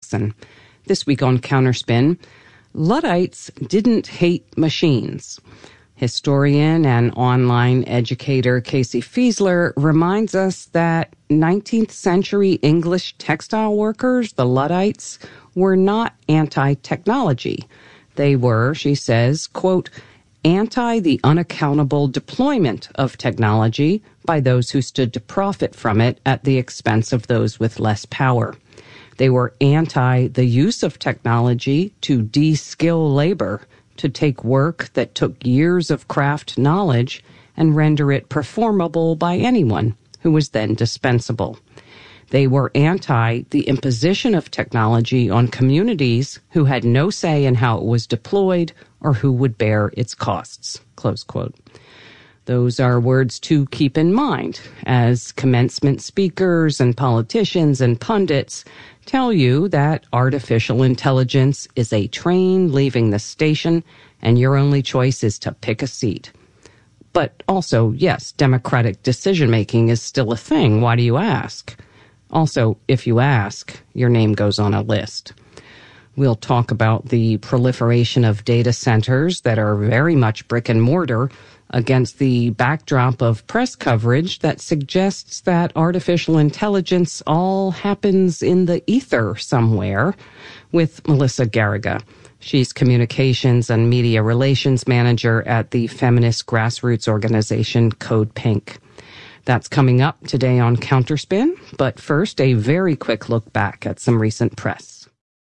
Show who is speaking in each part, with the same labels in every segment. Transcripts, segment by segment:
Speaker 1: Jackson. This week on Counterspin, Luddites didn't hate machines. Historian and online educator Casey Fiesler reminds us that 19th century English textile workers, the Luddites, were not anti-technology. They were, she says, quote, anti the unaccountable deployment of technology by those who stood to profit from it at the expense of those with less power. They were anti the use of technology to de-skill labor, to take work that took years of craft knowledge and render it performable by anyone who was then dispensable. They were anti the imposition of technology on communities who had no say in how it was deployed or who would bear its costs, close quote. Those are words to keep in mind as commencement speakers and politicians and pundits tell you that artificial intelligence is a train leaving the station and your only choice is to pick a seat. But also, yes, democratic decision-making is still a thing. Why do you ask? Also, if you ask, your name goes on a list. We'll talk about the proliferation of data centers that are very much brick and mortar against the backdrop of press coverage that suggests that artificial intelligence all happens in the ether somewhere, with Melissa Garriga. She's Communications and Media Relations Manager at the feminist grassroots organization Code Pink. That's coming up today on Counterspin, but first, a very quick look back at some recent press.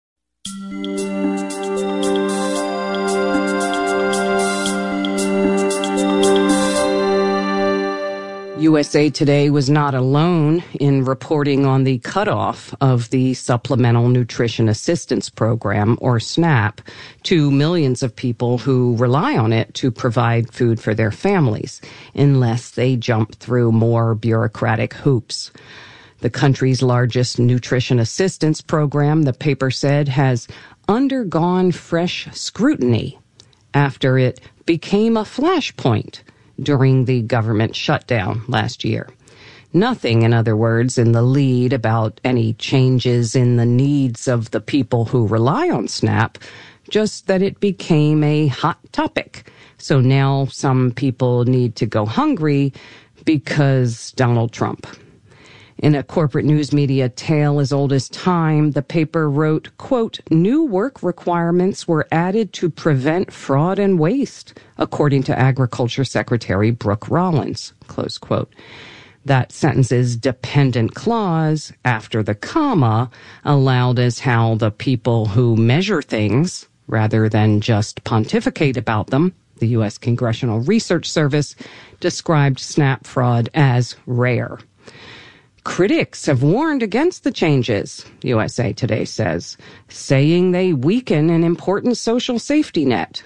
Speaker 1: USA Today was not alone in reporting on the cutoff of the Supplemental Nutrition Assistance Program, or SNAP, to millions of people who rely on it to provide food for their families, unless they jump through more bureaucratic hoops. The country's largest nutrition assistance program, the paper said, has undergone fresh scrutiny after it became a flashpoint during the government shutdown last year. Nothing, in other words, in the lead about any changes in the needs of the people who rely on SNAP, just that it became a hot topic. So now some people need to go hungry because Donald Trump. In a corporate news media tale as old as time, the paper wrote, quote, new work requirements were added to prevent fraud and waste, according to Agriculture Secretary Brooke Rollins, close quote. That sentence's dependent clause, after the comma, allowed as how the people who measure things, rather than just pontificate about them, the U.S. Congressional Research Service described SNAP fraud as rare. Critics have warned against the changes, USA Today says, saying they weaken an important social safety net.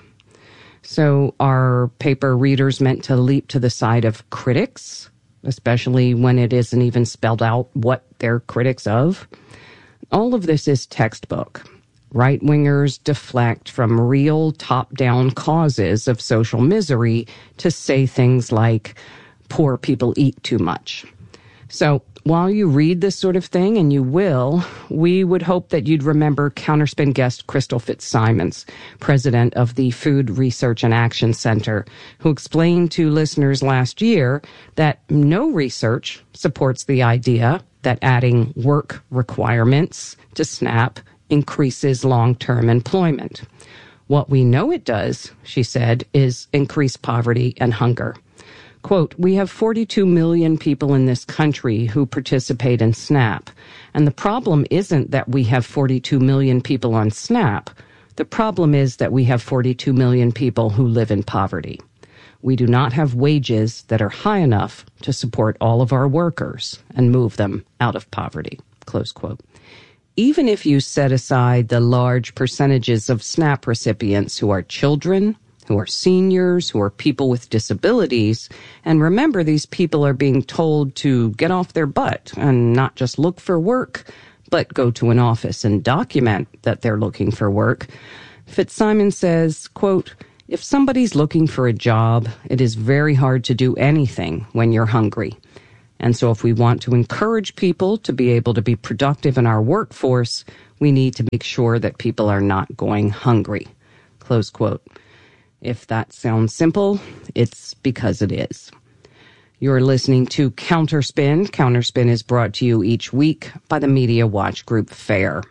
Speaker 1: So are paper readers meant to leap to the side of critics, especially when it isn't even spelled out what they're critics of? All of this is textbook. Right-wingers deflect from real top-down causes of social misery to say things like, poor people eat too much. So while you read this sort of thing, and you will, we would hope that you'd remember Counterspin guest Crystal Fitzsimons, president of the Food Research and Action Center, who explained to listeners last year that no research supports the idea that adding work requirements to SNAP increases long-term employment. What we know it does, she said, is increase poverty and hunger. Quote, we have 42 million people in this country who participate in SNAP, and the problem isn't that we have 42 million people on SNAP. The problem is that we have 42 million people who live in poverty. We do not have wages that are high enough to support all of our workers and move them out of poverty, close quote. Even if you set aside the large percentages of SNAP recipients who are children, who are seniors, who are people with disabilities. And remember, these people are being told to get off their butt and not just look for work, but go to an office and document that they're looking for work. Fitzsimons says, quote, if somebody's looking for a job, it is very hard to do anything when you're hungry. And so if we want to encourage people to be able to be productive in our workforce, we need to make sure that people are not going hungry. Close quote. If that sounds simple, it's because it is. You're listening to Counterspin. Counterspin is brought to you each week by the Media Watch Group FAIR.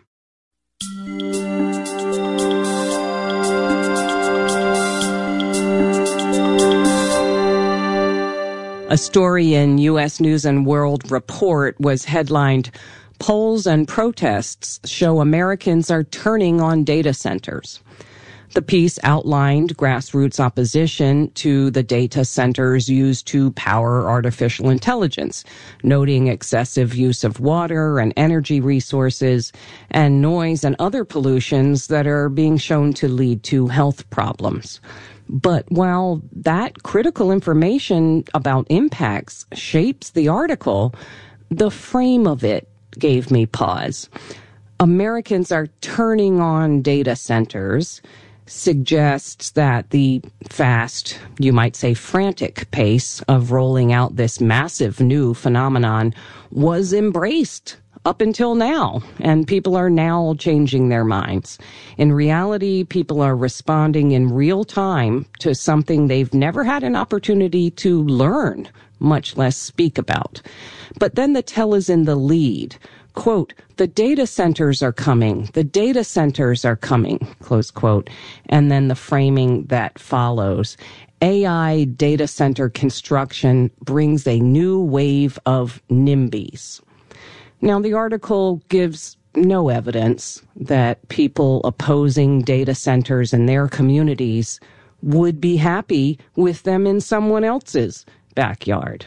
Speaker 1: A story in U.S. News and World Report was headlined, "Polls and Protests Show Americans Are Turning on Data Centers." The piece outlined grassroots opposition to the data centers used to power artificial intelligence, noting excessive use of water and energy resources and noise and other pollutions that are being shown to lead to health problems. But while that critical information about impacts shapes the article, the frame of it gave me pause. Americans are turning on data centers suggests that the fast, you might say frantic pace of rolling out this massive new phenomenon was embraced up until now, and people are now changing their minds. In reality, people are responding in real time to something they've never had an opportunity to learn, much less speak about. But then the tell is in the lead. Quote, "The data centers are coming. The data centers are coming," close quote. And then the framing that follows. AI data center construction brings a new wave of NIMBYs. Now, the article gives no evidence that people opposing data centers in their communities would be happy with them in someone else's backyard.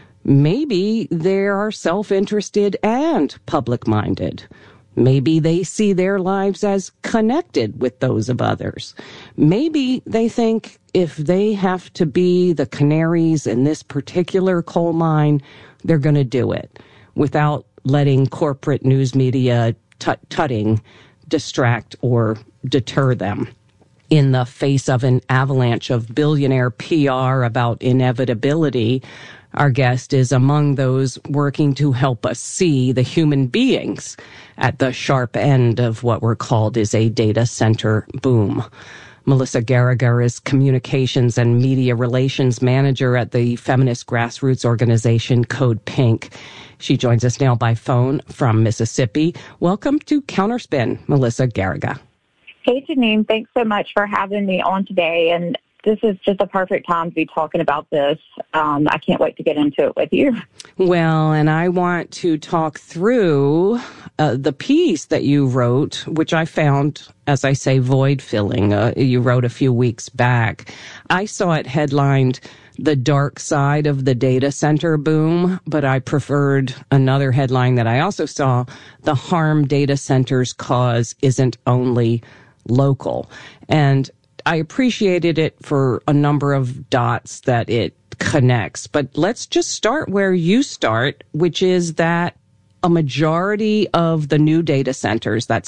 Speaker 1: Maybe they are self-interested and public-minded. Maybe they see their lives as connected with those of others. Maybe they think if they have to be the canaries in this particular coal mine, they're going to do it without letting corporate news media tutting distract or deter them. In the face of an avalanche of billionaire PR about inevitability, our guest is among those working to help us see the human beings at the sharp end of what we're called is a data center boom. Melissa Gallagher is Communications and Media Relations Manager at the feminist grassroots organization Code Pink. She joins us now by phone from Mississippi. Welcome to Counterspin, Melissa Gallagher.
Speaker 2: Hey, Janine. Thanks so much for having me on today. And this is just a perfect time to be talking about this. I can't wait to get into it with you.
Speaker 1: Well, and I want to talk through the piece that you wrote, which I found, as I say, void-filling. You wrote a few weeks back. I saw it headlined, "The Dark Side of the Data Center Boom," but I preferred another headline that I also saw, "The Harm Data Centers Cause Isn't Only Local." And I appreciated it for a number of dots that it connects. But let's just start where you start, which is that a majority of the new data centers, that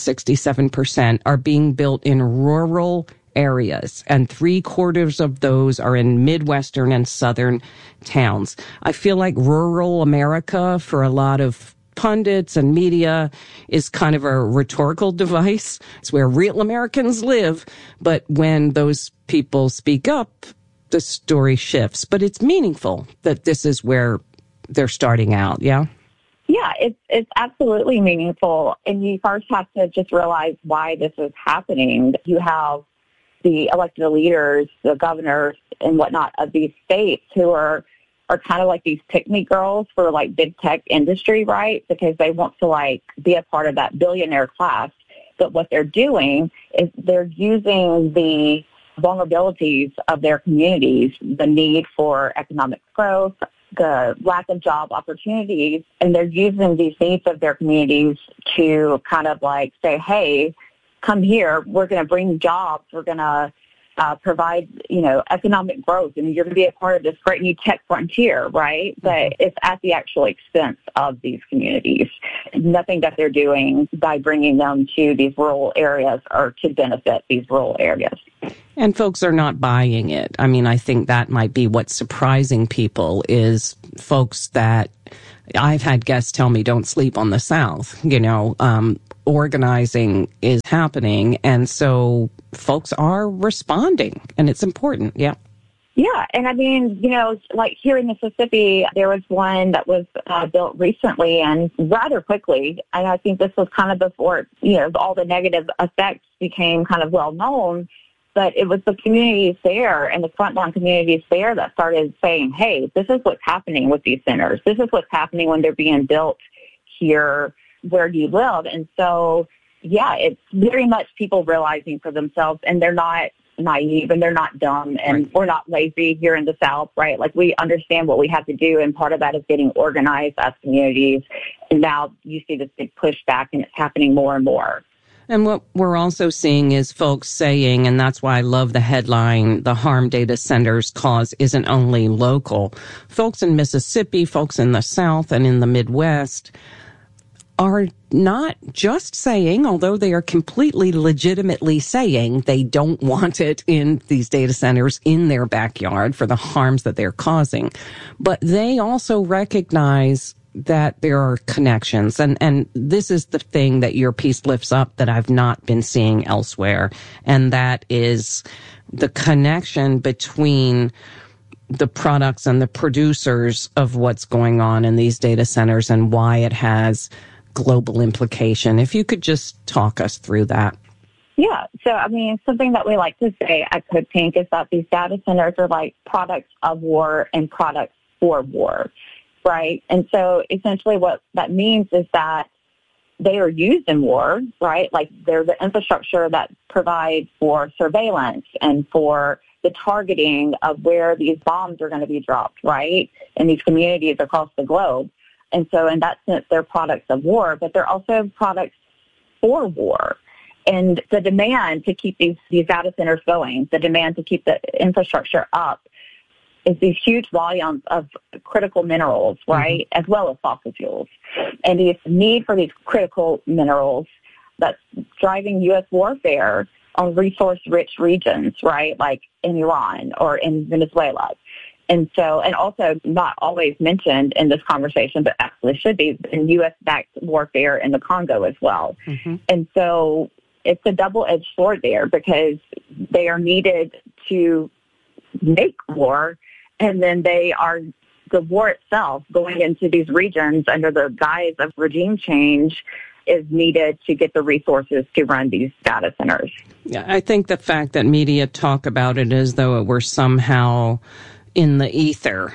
Speaker 1: 67%, are being built in rural areas, and 3/4 of those are in Midwestern and Southern towns. I feel like rural America, for a lot of pundits and media, is kind of a rhetorical device. It's where real Americans live. But when those people speak up, the story shifts. But it's meaningful that this is where they're starting out, yeah?
Speaker 2: Yeah, it's absolutely meaningful. And you first have to just realize why this is happening. You have the elected leaders, the governors and whatnot of these states who are kind of like these pick-me girls for like big tech industry, right? Because they want to like be a part of that billionaire class. But what they're doing is they're using the vulnerabilities of their communities, the need for economic growth, the lack of job opportunities, and they're using these needs of their communities to kind of like say, hey, come here, we're going to bring jobs, we're going to provide, economic growth, and you're going to be a part of this great new tech frontier, right? But it's at the actual expense of these communities. Nothing that they're doing by bringing them to these rural areas or to benefit these rural areas.
Speaker 1: And folks are not buying it. I mean, I think that might be what's surprising people is folks that I've had guests tell me, don't sleep on the South. Organizing is happening. And so folks are responding, and it's important. Yeah.
Speaker 2: Yeah. And I mean, like here in Mississippi, there was one that was built recently and rather quickly. And I think this was kind of before, all the negative effects became kind of well known. But it was the communities there and the frontline communities there that started saying, hey, this is what's happening with these centers. This is what's happening when they're being built here. Where do you live? And so, yeah, it's very much people realizing for themselves, and they're not naive and they're not dumb, and
Speaker 1: right.
Speaker 2: We're not lazy here in the South, right? Like, we understand what we have to do, and part of that is getting organized as communities. And now you see this big pushback, and it's happening more and more.
Speaker 1: And what we're also seeing is folks saying, and that's why I love the headline, the harm data centers cause isn't only local. Folks in Mississippi, folks in the South and in the Midwest are not just saying, although they are completely legitimately saying they don't want it in these data centers in their backyard for the harms that they're causing, but they also recognize that there are connections. And this is the thing that your piece lifts up that I've not been seeing elsewhere. And that is the connection between the products and the producers of what's going on in these data centers and why it has global implication. If you could just talk us through that.
Speaker 2: Yeah. So, I mean, something that we like to say at Code Pink is that these data centers are like products of war and products for war, right? And so essentially what that means is that they are used in war, right? Like, they're the infrastructure that provides for surveillance and for the targeting of where these bombs are going to be dropped, right? In these communities across the globe. And so in that sense, they're products of war, but they're also products for war. And the demand to keep these data centers going, the demand to keep the infrastructure up, is these huge volumes of critical minerals, right, as well as fossil fuels. And the need for these critical minerals that's driving U.S. warfare on resource-rich regions, right, like in Iran or in Venezuela. And so, and also not always mentioned in this conversation, but actually should be, in U.S.-backed warfare in the Congo as well. Mm-hmm. And so it's a double-edged sword there, because they are needed to make war, and then they are, the war itself going into these regions under the guise of regime change is needed to get the resources to run these data centers.
Speaker 1: Yeah, I think the fact that media talk about it as though it were somehow in the ether,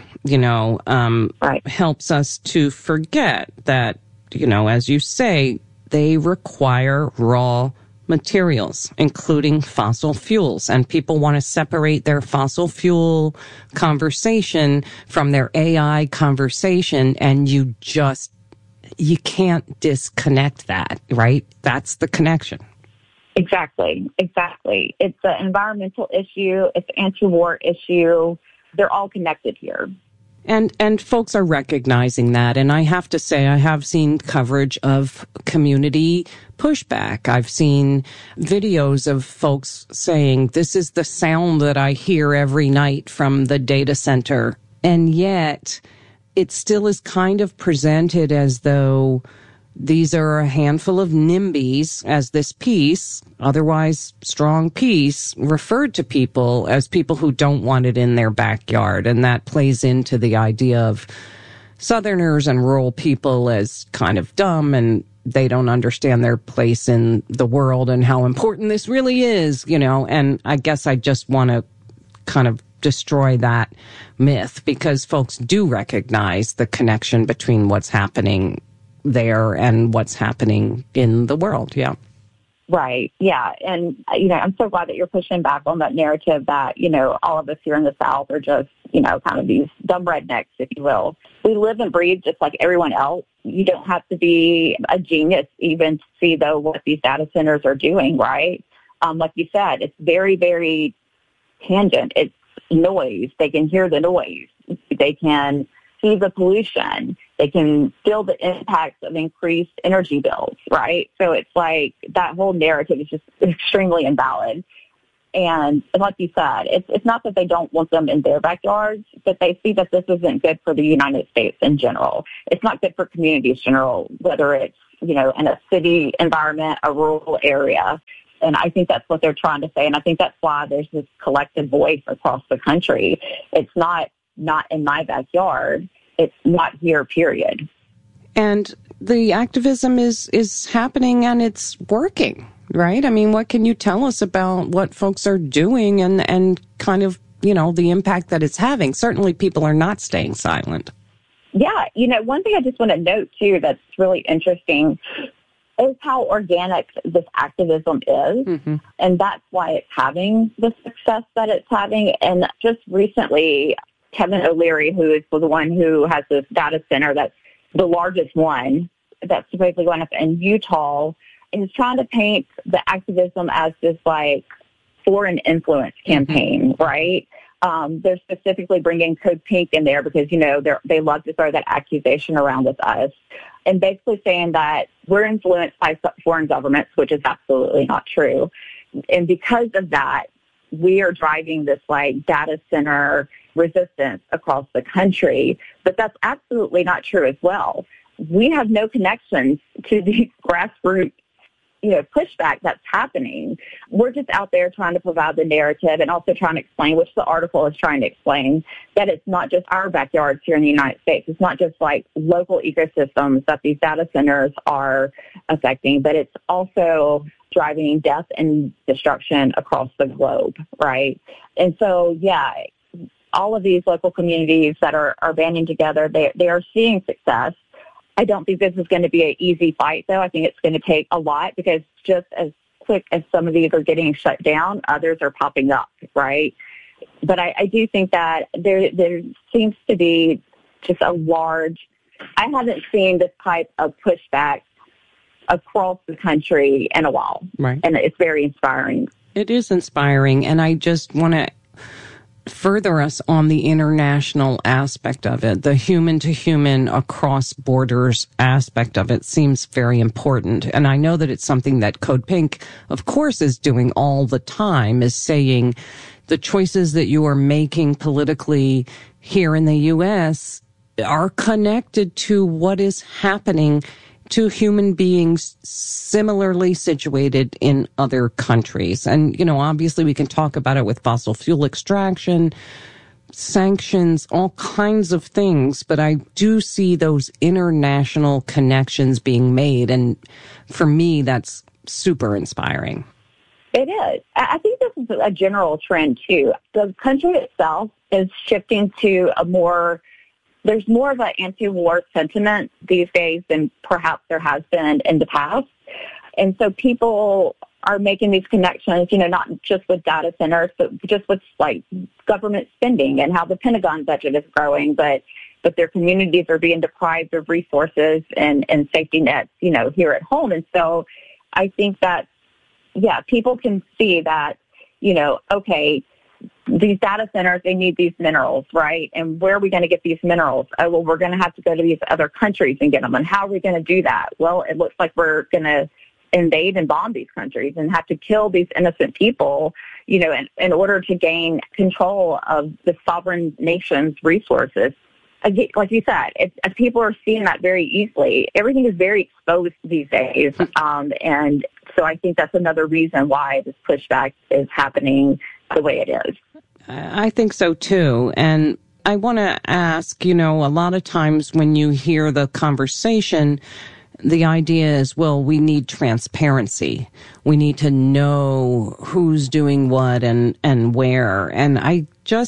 Speaker 1: right, helps us to forget that, as you say, they require raw materials, including fossil fuels. And people want to separate their fossil fuel conversation from their AI conversation, and you can't disconnect that, right? That's the connection.
Speaker 2: Exactly. It's an environmental issue. It's an anti-war issue. They're all connected here.
Speaker 1: And folks are recognizing that. And I have to say, I have seen coverage of community pushback. I've seen videos of folks saying, this is the sound that I hear every night from the data center. And yet it still is kind of presented as though these are a handful of NIMBYs, as this piece, otherwise strong piece, referred to people as people who don't want it in their backyard. And that plays into the idea of Southerners and rural people as kind of dumb, and they don't understand their place in the world and how important this really is, And I guess I just want to kind of destroy that myth, because folks do recognize the connection between what's happening there and what's happening in the world. Yeah.
Speaker 2: Right. Yeah. And, I'm so glad that you're pushing back on that narrative that, all of us here in the South are just, kind of these dumb rednecks, if you will. We live and breathe just like everyone else. You don't have to be a genius even to see, though, what these data centers are doing, right? Like you said, it's very, very tangent. It's noise. They can hear the noise. They can see the pollution. They can feel the impacts of increased energy bills, right? So it's like that whole narrative is just extremely invalid. And like you said, it's not that they don't want them in their backyards, but they see that this isn't good for the United States in general. It's not good for communities in general, whether it's, in a city environment, a rural area. And I think that's what they're trying to say. And I think that's why there's this collective voice across the country. It's not in my backyard. It's not here, period.
Speaker 1: And the activism is happening and it's working, right? I mean, what can you tell us about what folks are doing and kind of, the impact that it's having? Certainly people are not staying silent.
Speaker 2: Yeah. One thing I just want to note, too, that's really interesting is how organic this activism is. Mm-hmm. And that's why it's having the success that it's having. And just recently, Kevin O'Leary, who is the one who has this data center that's the largest one that's supposedly going up in Utah, is trying to paint the activism as this foreign influence campaign, mm-hmm. right? They're specifically bringing Code Pink in there because, they love to throw that accusation around with us and basically saying that we're influenced by foreign governments, which is absolutely not true. And because of that, we are driving this data center resistance across the country. But that's absolutely not true as well. We have no connections to these grassroots pushback that's happening. We're just out there trying to provide the narrative and also trying to explain, which the article is trying to explain, that it's not just our backyards here in the United States. It's not just local ecosystems that these data centers are affecting, but it's also driving death and destruction across the globe, right? And so, yeah, all of these local communities that are banding together, they are seeing success. I don't think this is going to be an easy fight, though. I think it's going to take a lot because just as quick as some of these are getting shut down, others are popping up, right? But I do think that there seems to be just a large, I haven't seen this type of pushback across the country in a while.
Speaker 1: Right.
Speaker 2: And it's very inspiring.
Speaker 1: It is inspiring. And I just want to further us on the international aspect of it. The human to human across borders aspect of it seems very important. And I know that it's something that Code Pink, of course, is doing all the time, is saying the choices that you are making politically here in the U.S. are connected to what is happening to human beings similarly situated in other countries. And, obviously we can talk about it with fossil fuel extraction, sanctions, all kinds of things, but I do see those international connections being made. And for me, that's super inspiring.
Speaker 2: It is. I think this is a general trend, too. The country itself is shifting to there's more of an anti-war sentiment these days than perhaps there has been in the past. And so people are making these connections, not just with data centers, but just with government spending and how the Pentagon budget is growing, but their communities are being deprived of resources and safety nets, here at home. And so I think that, people can see that, okay, these data centers, they need these minerals, right? And where are we going to get these minerals? Oh, well, we're going to have to go to these other countries and get them. And how are we going to do that? Well, it looks like we're going to invade and bomb these countries and have to kill these innocent people, in order to gain control of the sovereign nation's resources. Again, like you said, people are seeing that very easily. Everything is very exposed these days. And so I think that's another reason why this pushback is happening the way it is.
Speaker 1: I think so, too. And I want to ask, a lot of times when you hear the conversation, the idea is, well, we need transparency. We need to know who's doing what and where. And I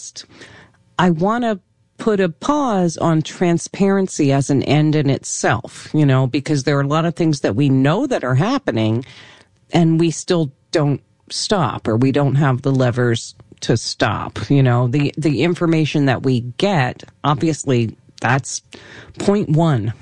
Speaker 1: want to put a pause on transparency as an end in itself, because there are a lot of things that we know that are happening and we still don't stop, or we don't have the levers to stop. The information that we get, obviously that's point one,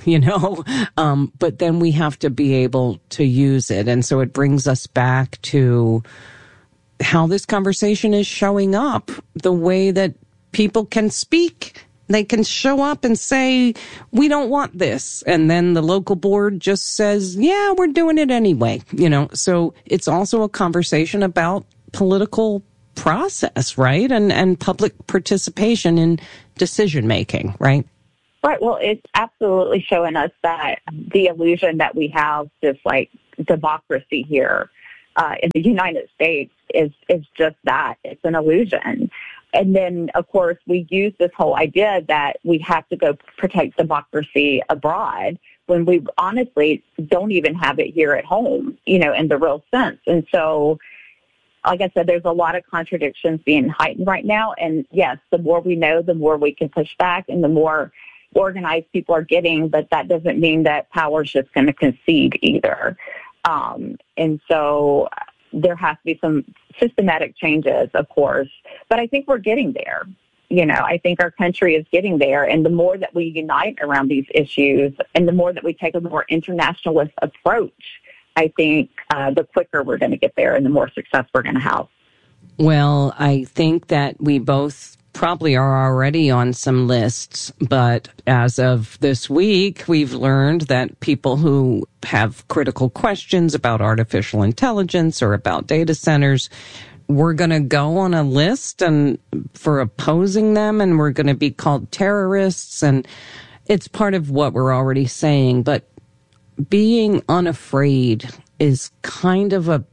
Speaker 1: but then we have to be able to use it. And so it brings us back to how this conversation is showing up, the way that people can speak. They can show up and say, we don't want this. And then the local board just says, yeah, we're doing it anyway. So it's also a conversation about political process, right? And public participation in decision making, right?
Speaker 2: Right. Well, it's absolutely showing us that the illusion that we have this like democracy here in the United States is just that. It's an illusion. And then, of course, we use this whole idea that we have to go protect democracy abroad when we honestly don't even have it here at home, in the real sense. And so, like I said, there's a lot of contradictions being heightened right now. And yes, the more we know, the more we can push back and the more organized people are getting, but that doesn't mean that power is just going to concede either. And so there has to be some systematic changes, of course, but I think we're getting there. I think our country is getting there. And the more that we unite around these issues and the more that we take a more internationalist approach, I think the quicker we're going to get there and the more success we're going to have.
Speaker 1: Well, I think that we both probably are already on some lists, but as of this week, we've learned that people who have critical questions about artificial intelligence or about data centers, we're going to go on a list and for opposing them, and we're going to be called terrorists, and it's part of what we're already saying. But being unafraid is kind of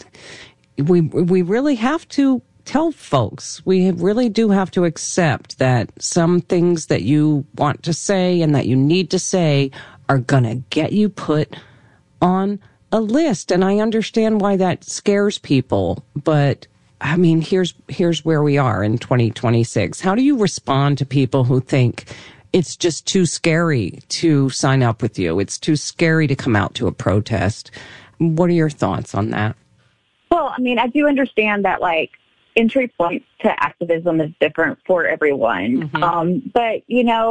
Speaker 1: we really have to tell folks, we really do have to accept that some things that you want to say and that you need to say are going to get you put on a list. And I understand why that scares people. But I mean, here's where we are in 2026. How do you respond to people who think it's just too scary to sign up with you? It's too scary to come out to a protest. What are your thoughts on that?
Speaker 2: Well, I mean, I do understand that, entry points to activism is different for everyone.
Speaker 1: Mm-hmm.
Speaker 2: But,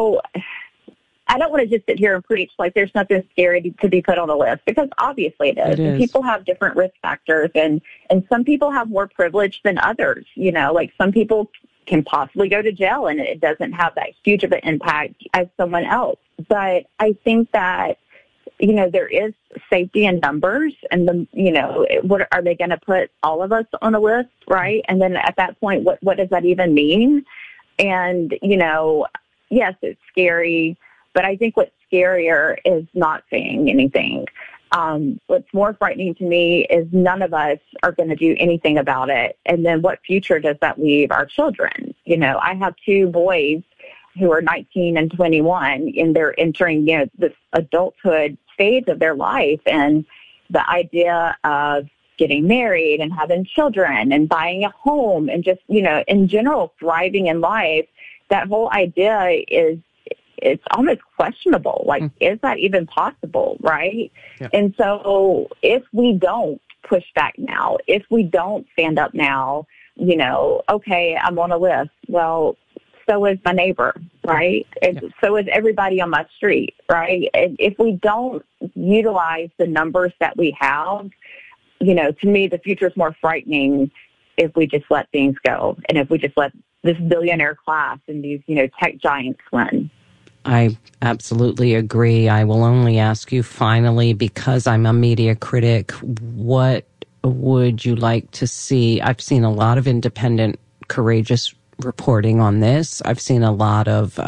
Speaker 2: I don't want to just sit here and preach like there's nothing scary to be put on the list, because obviously it is. And people have different risk factors, and some people have more privilege than others. Some people can possibly go to jail and it doesn't have that huge of an impact as someone else. But I think that, there is safety in numbers, and what are they going to put all of us on a list, right? And then at that point, what does that even mean? And, yes, it's scary, but I think what's scarier is not saying anything. What's more frightening to me is none of us are going to do anything about it. And then what future does that leave our children? I have two boys who are 19 and 21, and they're entering, this adulthood stage of their life. And the idea of getting married and having children and buying a home and just, in general, thriving in life, that whole idea it's almost questionable. Is that even possible, right? Yeah. And so if we don't push back now, if we don't stand up now, okay, I'm on a list. Well, so is my neighbor, right? And so is everybody on my street, right? And if we don't utilize the numbers that we have, to me, the future is more frightening if we just let things go and if we just let this billionaire class and these, tech giants win.
Speaker 1: I absolutely agree. I will only ask you finally, because I'm a media critic, what would you like to see? I've seen a lot of independent, courageous reporting on this. I've seen a lot of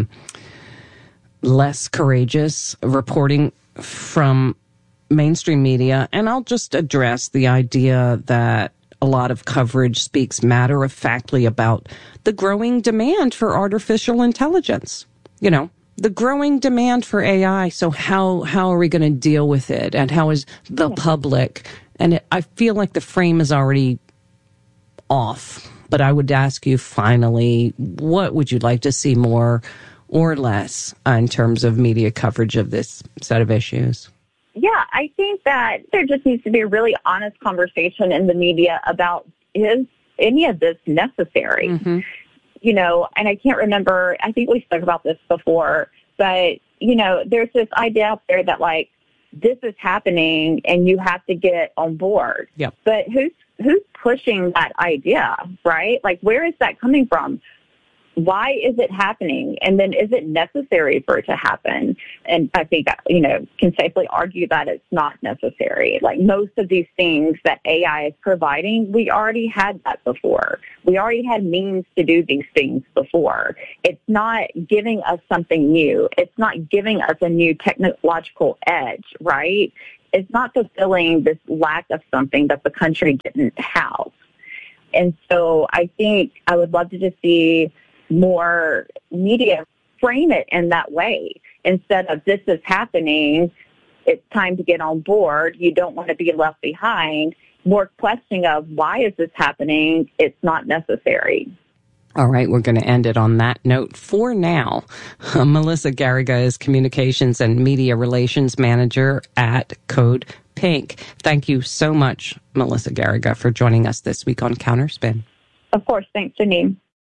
Speaker 1: less courageous reporting from mainstream media. And I'll just address the idea that a lot of coverage speaks matter-of-factly about the growing demand for artificial intelligence. The growing demand for AI. So how are we going to deal with it? And how is the public? And I feel like the frame is already off. But I would ask you finally, what would you like to see more or less in terms of media coverage of this set of issues?
Speaker 2: Yeah, I think that there just needs to be a really honest conversation in the media about, is any of this necessary?
Speaker 1: Mm-hmm.
Speaker 2: And I can't remember, I think we spoke about this before, but, there's this idea out there that this is happening and you have to get on board.
Speaker 1: Yep.
Speaker 2: But who's pushing that idea, right? Where is that coming from? Why is it happening? And then is it necessary for it to happen? And I think, can safely argue that it's not necessary. Like most of these things that AI is providing, we already had that before. We already had means to do these things before. It's not giving us something new. It's not giving us a new technological edge, right? It's not fulfilling this lack of something that the country didn't have. And so I think I would love to just see more media frame it in that way. Instead of this is happening, it's time to get on board, you don't want to be left behind, more questioning of why is this happening, it's not necessary.
Speaker 1: All right, we're going to end it on that note for now. Melissa Garriga is Communications and Media Relations Manager at Code Pink. Thank you so much, Melissa Garriga, for joining us this week on Counterspin.
Speaker 2: Of course. Thanks, Janine.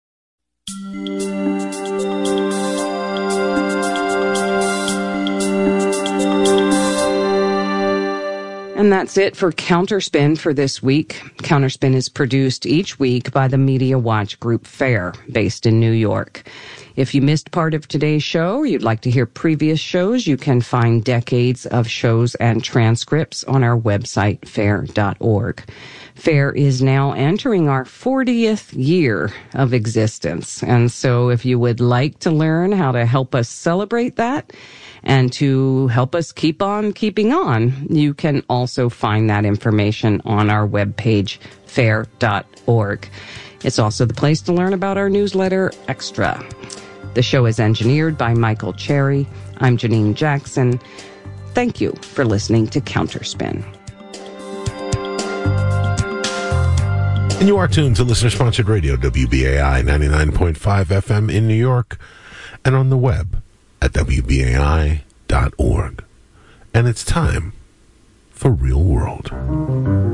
Speaker 1: And that's it for Counterspin for this week. Counterspin is produced each week by the Media Watch Group FAIR, based in New York. If you missed part of today's show or you'd like to hear previous shows, you can find decades of shows and transcripts on our website, fair.org. FAIR is now entering our 40th year of existence. And so if you would like to learn how to help us celebrate that and to help us keep on keeping on, you can also find that information on our webpage, fair.org. It's also the place to learn about our newsletter, Extra. The show is engineered by Michael Cherry. I'm Janine Jackson. Thank you for listening to Counterspin.
Speaker 3: And you are tuned to listener-sponsored radio, WBAI 99.5 FM in New York, and on the web at WBAI.org. And it's time for Real World.